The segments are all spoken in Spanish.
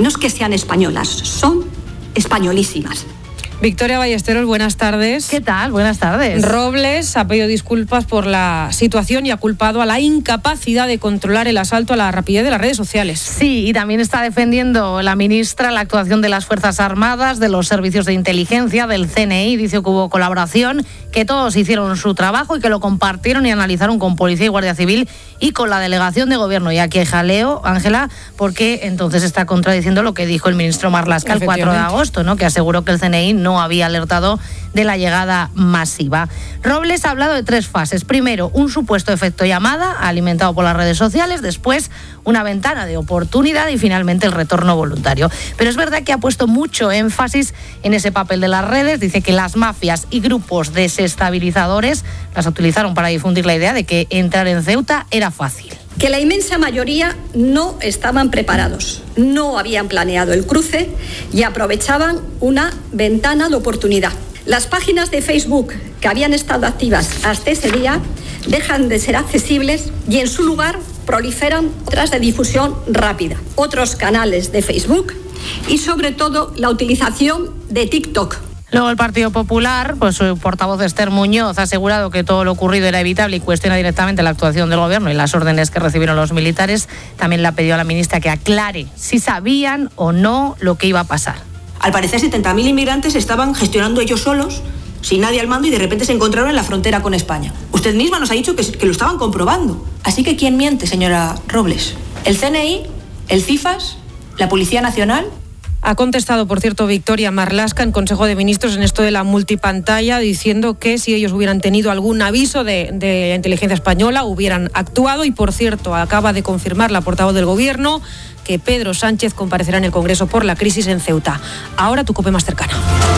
no es que sean españolas, son españolísimas. Victoria Ballesteros, buenas tardes. ¿Qué tal? Buenas tardes. Robles ha pedido disculpas por la situación y ha culpado a la incapacidad de controlar el asalto a la rapidez de las redes sociales. Sí, y también está defendiendo la ministra la actuación de las Fuerzas Armadas, de los servicios de inteligencia, del CNI. Dice que hubo colaboración, que todos hicieron su trabajo y que lo compartieron y analizaron con Policía y Guardia Civil y con la delegación de gobierno. Y aquí hay jaleo, Ángela, porque entonces está contradiciendo lo que dijo el ministro Marlaska el 4 de agosto, ¿no? Que aseguró que el CNI no había alertado de la llegada masiva. Robles ha hablado de 3 fases. Primero, un supuesto efecto llamada alimentado por las redes sociales. Después, una ventana de oportunidad y finalmente el retorno voluntario. Pero es verdad que ha puesto mucho énfasis en ese papel de las redes. Dice que las mafias y grupos desestabilizadores las utilizaron para difundir la idea de que entrar en Ceuta era fácil. Que la inmensa mayoría no estaban preparados, no habían planeado el cruce y aprovechaban una ventana de oportunidad. Las páginas de Facebook que habían estado activas hasta ese día dejan de ser accesibles y en su lugar proliferan otras de difusión rápida, otros canales de Facebook y sobre todo la utilización de TikTok. Luego el Partido Popular, pues su portavoz Esther Muñoz ha asegurado que todo lo ocurrido era evitable y cuestiona directamente la actuación del gobierno y las órdenes que recibieron los militares. También le ha pedido a la ministra que aclare si sabían o no lo que iba a pasar. Al parecer 70.000 inmigrantes estaban gestionando ellos solos, sin nadie al mando, y de repente se encontraron en la frontera con España. Usted misma nos ha dicho que lo estaban comprobando. Así que ¿quién miente, señora Robles? ¿El CNI? ¿El CIFAS? ¿La Policía Nacional? Ha contestado, por cierto, Victoria Marlaska en Consejo de Ministros en esto de la multipantalla, diciendo que si ellos hubieran tenido algún aviso de la inteligencia española, hubieran actuado. Y, por cierto, acaba de confirmar la portavoz del Gobierno que Pedro Sánchez comparecerá en el Congreso por la crisis en Ceuta. Ahora tu COPE más cercana.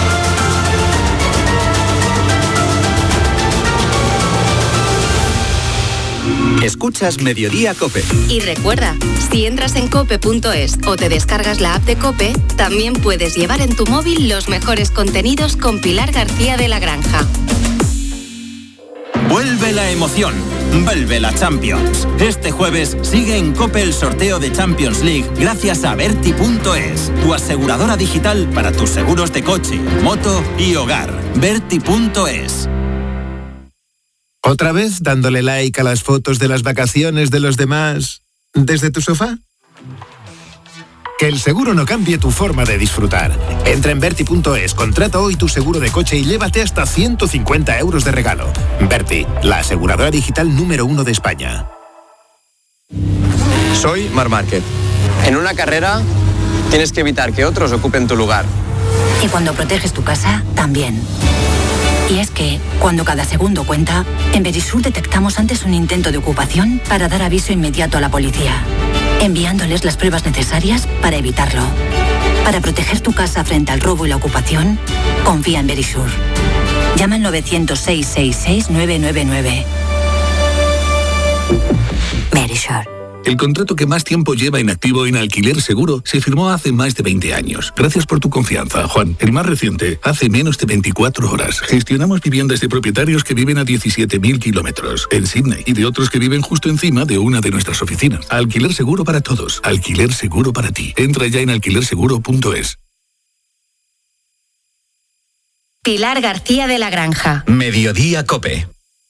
Escuchas Mediodía COPE. Y recuerda, si entras en cope.es o te descargas la app de COPE, también puedes llevar en tu móvil los mejores contenidos con Pilar García de la Granja. Vuelve la emoción, vuelve la Champions. Este jueves sigue en COPE el sorteo de Champions League gracias a Berti.es, tu aseguradora digital para tus seguros de coche, moto y hogar. Berti.es. ¿Otra vez dándole like a las fotos de las vacaciones de los demás desde tu sofá? Que el seguro no cambie tu forma de disfrutar. Entra en Berti.es, contrata hoy tu seguro de coche y llévate hasta 150 euros de regalo. Berti, la aseguradora digital número 1 de España. Soy Marc Márquez. En una carrera tienes que evitar que otros ocupen tu lugar. Y cuando proteges tu casa, también. Y es que, cuando cada segundo cuenta, en Verisur detectamos antes un intento de ocupación para dar aviso inmediato a la policía, enviándoles las pruebas necesarias para evitarlo. Para proteger tu casa frente al robo y la ocupación, confía en Verisur. Llama al 900-666-999. Verisur. El contrato que más tiempo lleva inactivo en Alquiler Seguro se firmó hace más de 20 años. Gracias por tu confianza, Juan. El más reciente, hace menos de 24 horas. Gestionamos viviendas de propietarios que viven a 17.000 kilómetros en Sydney y de otros que viven justo encima de una de nuestras oficinas. Alquiler Seguro para todos. Alquiler Seguro para ti. Entra ya en alquilerseguro.es. Pilar García de la Granja. Mediodía COPE.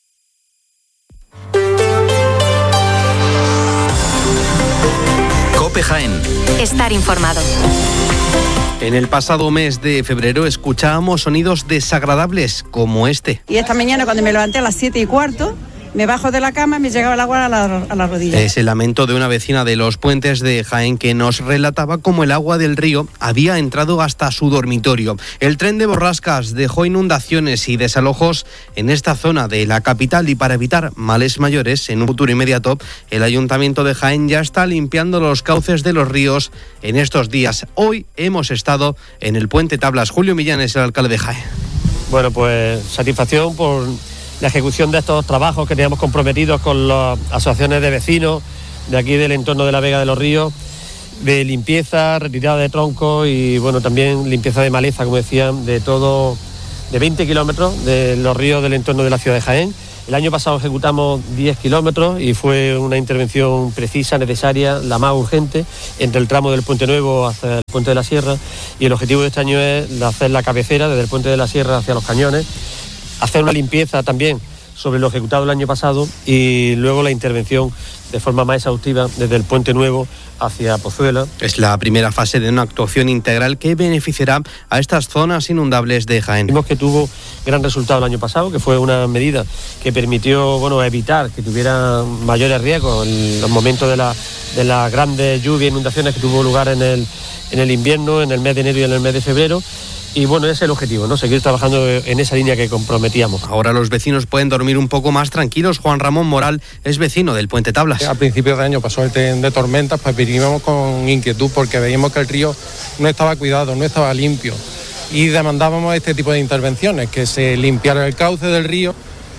COPE Jaén. Estar informado. En el pasado mes de febrero escuchábamos sonidos desagradables como este. Y esta mañana cuando me levanté a las 7:15, me bajo de la cama y me llegaba el agua a la rodilla. Es el lamento de una vecina de Los Puentes de Jaén que nos relataba cómo el agua del río había entrado hasta su dormitorio. El tren de borrascas dejó inundaciones y desalojos en esta zona de la capital y para evitar males mayores en un futuro inmediato, el Ayuntamiento de Jaén ya está limpiando los cauces de los ríos en estos días. Hoy hemos estado en el Puente Tablas. Julio Millán es el alcalde de Jaén. Bueno, pues satisfacción por la ejecución de estos trabajos que teníamos comprometidos con las asociaciones de vecinos de aquí del entorno de la Vega de los Ríos, de limpieza, retirada de troncos y bueno, también limpieza de maleza, como decían, de 20 kilómetros de los ríos del entorno de la ciudad de Jaén. El año pasado ejecutamos 10 kilómetros y fue una intervención precisa, necesaria, la más urgente, entre el tramo del Puente Nuevo hacia el Puente de la Sierra, y el objetivo de este año es hacer la cabecera desde el Puente de la Sierra hacia Los Cañones, hacer una limpieza también sobre lo ejecutado el año pasado y luego la intervención de forma más exhaustiva desde el Puente Nuevo hacia Pozuela. Es la primera fase de una actuación integral que beneficiará a estas zonas inundables de Jaén. Vimos que tuvo gran resultado el año pasado, que fue una medida que permitió evitar que tuviera mayores riesgos en los momentos de las grandes lluvias e inundaciones que tuvo lugar en el invierno, en el mes de enero y en el mes de febrero. Y ese es el objetivo, ¿no? Seguir trabajando en esa línea que comprometíamos. Ahora los vecinos pueden dormir un poco más tranquilos. Juan Ramón Moral es vecino del Puente Tablas. A principios de año pasó el tren de tormentas, pues vinimos con inquietud porque veíamos que el río no estaba cuidado, no estaba limpio. Y demandábamos este tipo de intervenciones, que se limpiara el cauce del río,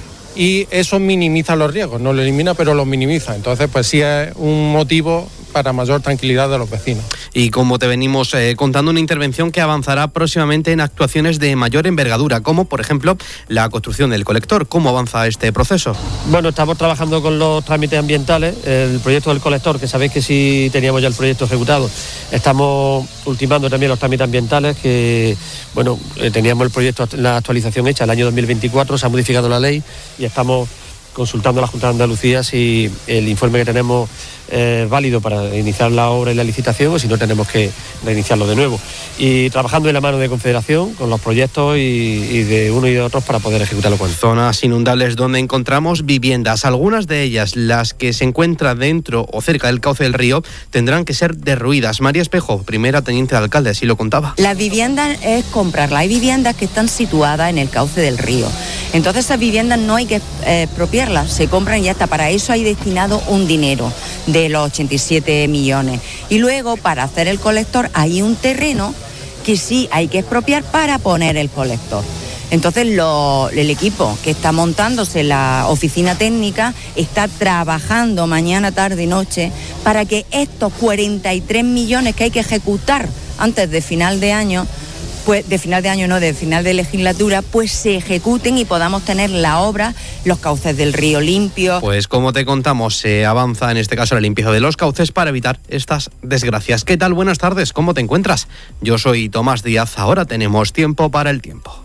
y eso minimiza los riesgos, no lo elimina, pero los minimiza. Entonces, pues sí es un motivo para mayor tranquilidad de los vecinos. Y como te venimos contando, una intervención que avanzará próximamente en actuaciones de mayor envergadura, como por ejemplo la construcción del colector. ¿Cómo avanza este proceso? Estamos trabajando con los trámites ambientales, el proyecto del colector, que sabéis que sí teníamos ya el proyecto ejecutado. Estamos ultimando también los trámites ambientales, que teníamos el proyecto, la actualización hecha el año 2024, se ha modificado la ley y estamos consultando a la Junta de Andalucía si el informe que tenemos es válido para iniciar la obra y la licitación, o si no tenemos que reiniciarlo de nuevo. Y trabajando de la mano de Confederación con los proyectos y de uno y de otros para poder ejecutarlo con él. Zonas inundables donde encontramos viviendas. Algunas de ellas, las que se encuentran dentro o cerca del cauce del río, tendrán que ser derruidas. María Espejo, primera teniente de alcalde, así lo contaba. La vivienda es comprarla. Hay viviendas que están situadas en el cauce del río. Entonces esas viviendas no hay que expropiarlas, se compran y ya está. Para eso hay destinado un dinero de los 87 millones. Y luego, para hacer el colector, hay un terreno que sí hay que expropiar para poner el colector. Entonces el equipo que está montándose, la oficina técnica, está trabajando mañana, tarde y noche para que estos 43 millones que hay que ejecutar antes de final de año, de final de legislatura, pues se ejecuten y podamos tener la obra, los cauces del río limpios. Pues como te contamos, se avanza en este caso la limpieza de los cauces para evitar estas desgracias. ¿Qué tal? Buenas tardes, ¿cómo te encuentras? Yo soy Tomás Díaz, ahora tenemos tiempo para el tiempo.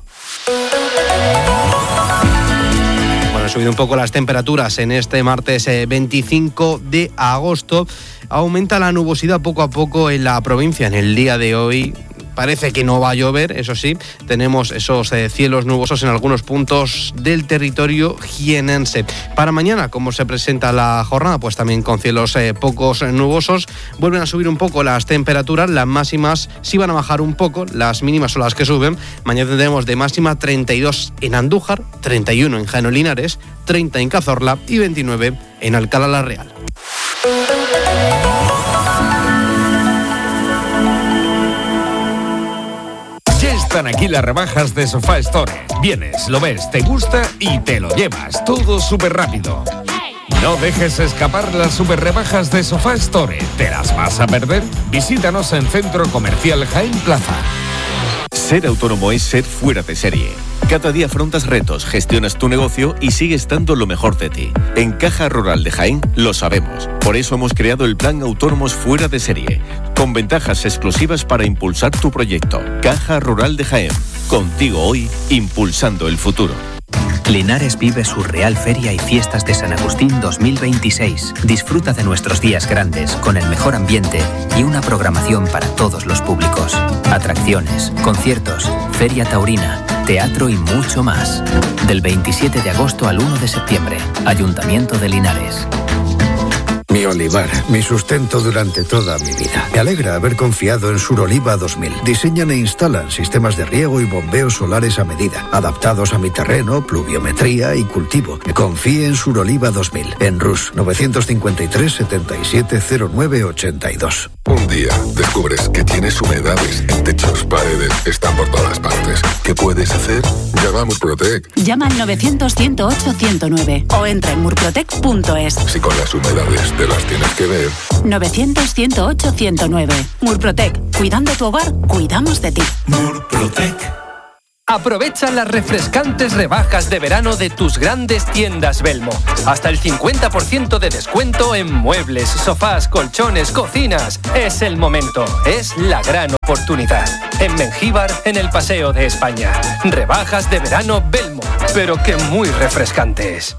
Han subido un poco las temperaturas en este martes 25 de agosto. Aumenta la nubosidad poco a poco en la provincia. En el día de hoy parece que no va a llover, eso sí, tenemos esos cielos nubosos en algunos puntos del territorio jienense. Para mañana, ¿cómo se presenta la jornada? Pues también con cielos pocos nubosos. Vuelven a subir un poco las temperaturas, las máximas sí van a bajar un poco, las mínimas son las que suben. Mañana tendremos de máxima 32 en Andújar, 31 en Jaén o Linares, 30 en Cazorla y 29 en Alcalá la Real. Están aquí las rebajas de Sofá Store. Vienes, lo ves, te gusta y te lo llevas. Todo súper rápido. No dejes escapar las súper rebajas de Sofá Store. ¿Te las vas a perder? Visítanos en Centro Comercial Jaén Plaza. Ser autónomo es ser fuera de serie. Cada día afrontas retos, gestionas tu negocio y sigues dando lo mejor de ti. En Caja Rural de Jaén lo sabemos. Por eso hemos creado el Plan Autónomos Fuera de Serie, con ventajas exclusivas para impulsar tu proyecto. Caja Rural de Jaén. Contigo hoy, impulsando el futuro. Linares vive su Real Feria y Fiestas de San Agustín 2026. Disfruta de nuestros días grandes, con el mejor ambiente y una programación para todos los públicos. Atracciones, conciertos, feria taurina, teatro y mucho más. Del 27 de agosto al 1 de septiembre. Ayuntamiento de Linares. Mi olivar, mi sustento durante toda mi vida. Me alegra haber confiado en Suroliva 2000. Diseñan e instalan sistemas de riego y bombeos solares a medida, adaptados a mi terreno, pluviometría y cultivo. Confíe en Suroliva 2000, en Rus 953 77 09 82. Un día descubres que tienes humedades en techos, paredes, están por todas partes. ¿Qué puedes hacer? Llama a Murprotec. Llama al 900-108-109 o entra en murprotec.es. Si con las humedades te las tienes que ver. 900-108-109. Murprotec. Cuidando tu hogar, cuidamos de ti. Murprotec. Aprovecha las refrescantes rebajas de verano de tus grandes tiendas Belmo. Hasta el 50% de descuento en muebles, sofás, colchones, cocinas. Es el momento, es la gran oportunidad. En Mengíbar, en el Paseo de España. Rebajas de verano Belmo, pero que muy refrescantes.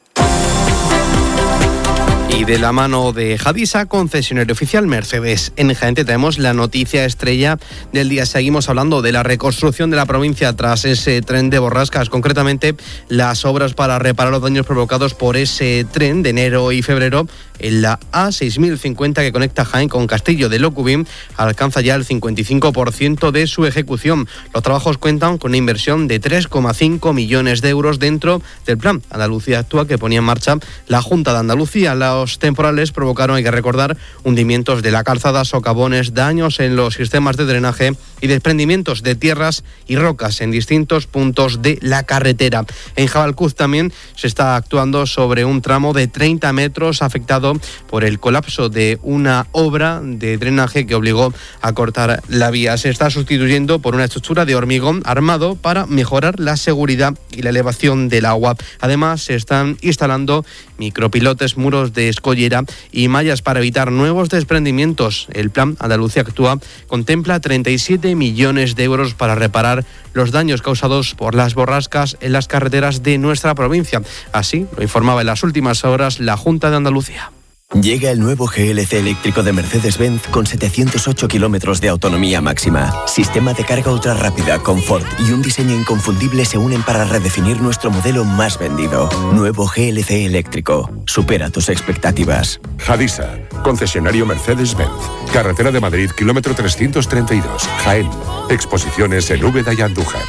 Y de la mano de Hadisa, concesionario oficial Mercedes. En Jaén tenemos la noticia estrella del día. Seguimos hablando de la reconstrucción de la provincia tras ese tren de borrascas. Concretamente, las obras para reparar los daños provocados por ese tren de enero y febrero en la A6050 que conecta Jaén con Castillo de Locubín alcanza ya el 55% de su ejecución. Los trabajos cuentan con una inversión de 3,5 millones de euros dentro del plan Andalucía Actúa que ponía en marcha la Junta de Andalucía. Los temporales provocaron, hay que recordar, hundimientos de la calzada, socavones, daños en los sistemas de drenaje y desprendimientos de tierras y rocas en distintos puntos de la carretera. En Jabalcuz también se está actuando sobre un tramo de 30 metros afectado por el colapso de una obra de drenaje que obligó a cortar la vía. Se está sustituyendo por una estructura de hormigón armado para mejorar la seguridad y la elevación del agua. Además, se están instalando micropilotes, muros de escollera y mallas para evitar nuevos desprendimientos. El plan Andalucía Actúa contempla 37 millones de euros para reparar los daños causados por las borrascas en las carreteras de nuestra provincia. Así lo informaba en las últimas horas la Junta de Andalucía. Llega el nuevo GLC eléctrico de Mercedes-Benz con 708 kilómetros de autonomía máxima. Sistema de carga ultra rápida, confort y un diseño inconfundible se unen para redefinir nuestro modelo más vendido. Nuevo GLC eléctrico. Supera tus expectativas. Hadisa, concesionario Mercedes-Benz. Carretera de Madrid, kilómetro 332, Jaén. Exposiciones en Úbeda y Andújar.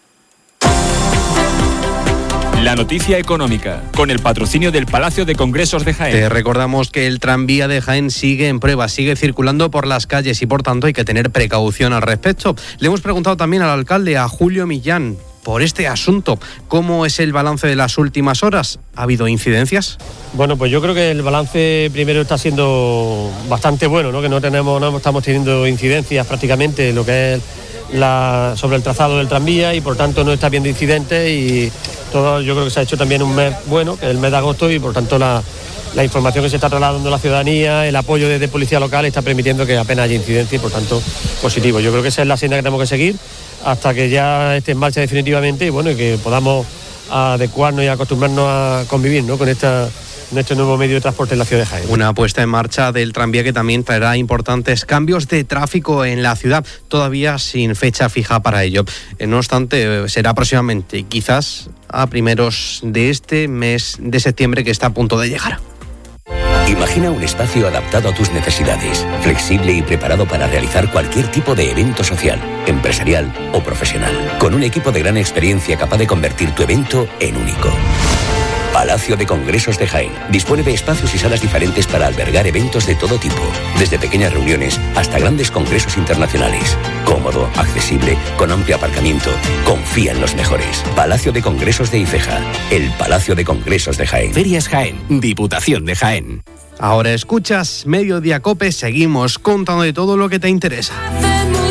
La noticia económica, con el patrocinio del Palacio de Congresos de Jaén. Te recordamos que el tranvía de Jaén sigue en prueba, sigue circulando por las calles y por tanto hay que tener precaución al respecto. Le hemos preguntado también al alcalde, a Julio Millán, por este asunto. ¿Cómo es el balance de las últimas horas? ¿Ha habido incidencias? Bueno, pues yo creo que el balance primero está siendo bastante bueno, ¿no? Que no estamos teniendo incidencias prácticamente, lo que es sobre el trazado del tranvía y por tanto no está habiendo incidentes y todo. Yo creo que se ha hecho también un mes bueno, que es el mes de agosto y por tanto la información que se está trasladando a la ciudadanía, el apoyo desde policía local está permitiendo que apenas haya incidencia y por tanto positivo. Yo creo que esa es la senda que tenemos que seguir hasta que ya esté en marcha definitivamente y bueno, y que podamos adecuarnos y acostumbrarnos a convivir, ¿no? con este nuevo medio de transporte en la ciudad de Jaén. Una puesta en marcha del tranvía que también traerá importantes cambios de tráfico en la ciudad, todavía sin fecha fija para ello. No obstante, será próximamente, quizás a primeros de este mes de septiembre que está a punto de llegar. Imagina un espacio adaptado a tus necesidades, flexible y preparado para realizar cualquier tipo de evento social, empresarial o profesional, con un equipo de gran experiencia capaz de convertir tu evento en único. Palacio de Congresos de Jaén dispone de espacios y salas diferentes para albergar eventos de todo tipo, desde pequeñas reuniones hasta grandes congresos internacionales. Cómodo, accesible, con amplio aparcamiento. Confía en los mejores. Palacio de Congresos de Ifeja, el Palacio de Congresos de Jaén. Ferias Jaén, Diputación de Jaén. Ahora escuchas Mediodía Cope, seguimos contando de todo lo que te interesa.